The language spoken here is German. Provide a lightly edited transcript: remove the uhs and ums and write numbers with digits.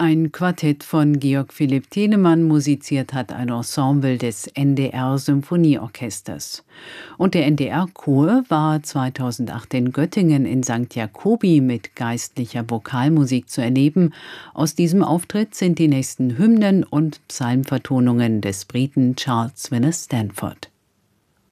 Ein Quartett von Georg Philipp Telemann musiziert hat ein Ensemble des NDR-Symphonieorchesters. Und der NDR-Chor war 2008 in Göttingen in St. Jakobi mit geistlicher Vokalmusik zu erleben. Aus diesem Auftritt sind die nächsten Hymnen und Psalmvertonungen des Briten Charles Winner Stanford.